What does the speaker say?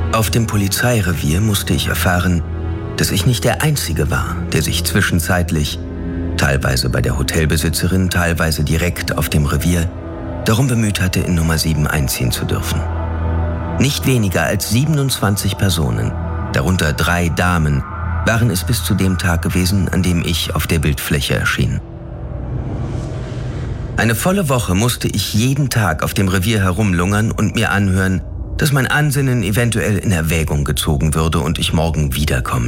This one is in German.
Auf dem Polizeirevier musste ich erfahren, dass ich nicht der Einzige war, der sich zwischenzeitlich, teilweise bei der Hotelbesitzerin, teilweise direkt auf dem Revier, darum bemüht hatte, in Nummer 7 einziehen zu dürfen. Nicht weniger als 27 Personen, darunter 3 Damen, waren es bis zu dem Tag gewesen, an dem ich auf der Bildfläche erschien. Eine volle Woche musste ich jeden Tag auf dem Revier herumlungern und mir anhören, dass mein Ansinnen eventuell in Erwägung gezogen würde und ich morgen wiederkommen